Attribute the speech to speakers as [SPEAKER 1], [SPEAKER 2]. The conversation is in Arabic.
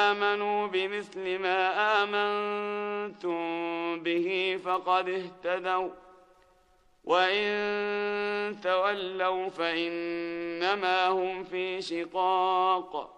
[SPEAKER 1] آمنوا بمثل ما آمنتم به فقد اهتدوا، وإن تولوا فإنما هم في شقاق